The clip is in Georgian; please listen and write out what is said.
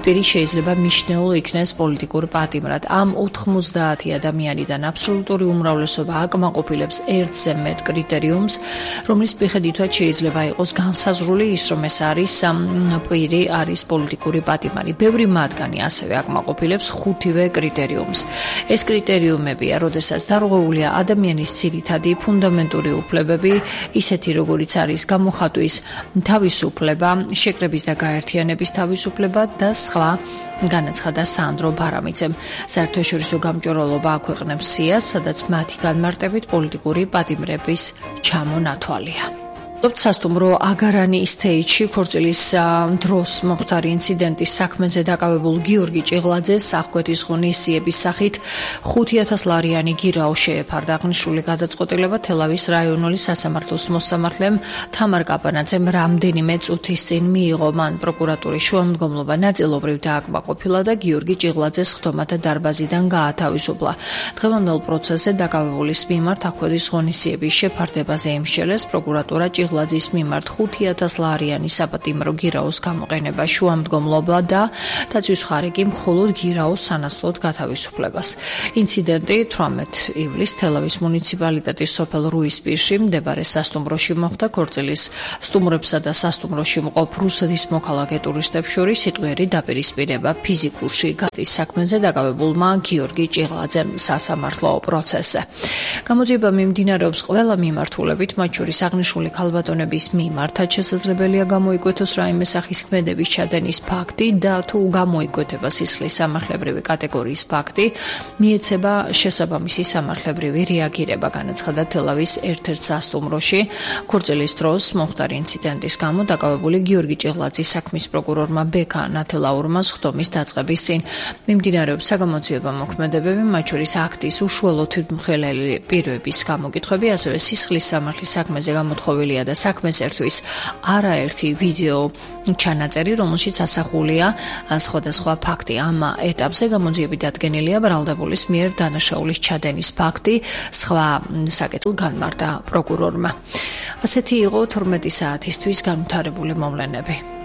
პირი შეიძლება მიჩნეულ იქნეს პოლიტიკურ პატიმრად. Ამ 90 ადამიანიდან აბსოლუტური უმრავლესობა აკმაყოფილებს ერთზე მეტ კრიტერიუმს, რომლის მიხედვითაც შეიძლება იყოს განსაზღვრული ის, რომ ეს არის პირი არის პოლიტიკური პატიმარი. ბევრი მათგანი ასევე აკმაყოფილებს ხუთივე კრიტერიუმს. ეს კრიტერიუმებია, როდესაც დარღვეულია ადამიანის ძირითადი ფუნდამენტური უფლებები, ისეთი როგორიც არის გამოხატვის თავისუფლება, შეკრების და გაერთიანების თავისუფლება და სხვა, განაცხადა სანდრო ბარამიძემ. საერთაშორისო გამჭვირვალობა აქვეყნებს სიას, სადაც მათი განმარტებით პოლიტიკური პატიმრების ჩამონათვალია. სასტუმრო აგარანი სტეიჯში ქორწილის დროს მომხდარი ინციდენტის საქმეზე დაკავებულ გიორგი ჭიღლაძეს აღკვეთის ღონისძიების სახით 5,000 ლარიანი გირაო შეეფარდა. აღნიშნული გადაწყვეტილება თელავის რაიონული სასამართლოს მოსამართლემ თამარ კაპანაძემ რამდენიმე წუთის წინ მიიღო. მან პროკურატურის შუამდგომლობა ნაწილობრივ დააკმაყოფილა და გიორგი ჭიღლაძეს ხდომათა დარბაზიდან გაათავისუფლა. დღევანდელ პროცესზე დაკავებულის მიმართ აღკვეთის ღონისძიების შეფარდებაზე იმსჯელეს პროკურატურა ჭიღლაძის მიმართ 5,000 ლარიანი საპატიმრო გირაოს გამოყენება შუამდგომლობა და დაცვის მხარე კი მხოლოდ გირაოს სანაცვლოდ გათავისუფლებას. ინციდენტი 18 ივლისს თელავის მუნიციპალიტეტის სოფელ რუისპირში მდებარე სასტუმროში მოხდა. ქორწილის სტუმრებსა და სასტუმროში მყოფ რუსეთის მოქალაქე ტურისტებს შორის სიტყვიერი დაპირისპირება ფიზიკურში გადის საქმეზე დაკავებულმა გიორგი ჭიღლაძემ სასამართლო პროცესზე. გამოძიება მიმდინარეობს ყველა მიმართულებით, მათ შორის აღნიშნული ქალბატონების მიმართაც შესაძლებელია გამოიკვეთოს რაიმე სახის ქმედების ჩადენის ფაქტი და თუ გამოიკვეთება სისხლის სამართლებრივი კატეგორიის ფაქტი, მიეცება შესაბამისი სამართლებრივი რეაგირება, განაცხადა თელავის ერთ-ერთ სასტუმროში ქორწილის დროს მომხდარი ინციდენტის გამო დაკავებული გიორგი ჭიღლაძის საქმის პროკურორმა ბექა ნათელაურმა ხდომის დაწყების წინ. მიმდინარეობს საგამოძიებო მოქმედებები, მათ შორის აქტის უშუალო თვითმხილველი პირების გამოკითხვები, ასევე სისხლის სამართლის საქმეზე გამოთხოვილია და საქმეს ერთვის არაერთი ვიდეო ჩანაწერი, რომელშიც ასახულია სხვადასხვა ფაქტი. ამ ეტაპზე გამოძიებით დადგენილია ბრალდებულის მიერ დანაშაულის ჩადენის ფაქტი, სხვა საკითხი განმარტა პროკურორმა. ასეთი იყო 12 საათისთვის განვითარებული მოვლენები.